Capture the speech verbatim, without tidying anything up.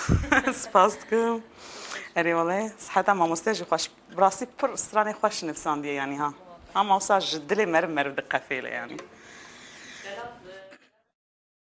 سپاس دکم. اری والله صحت ما مستجی خوش براسی پر استرانی خوش نفساندیه یعنی ها. هم اوسا جدلی مر مر دقفیله یعنی.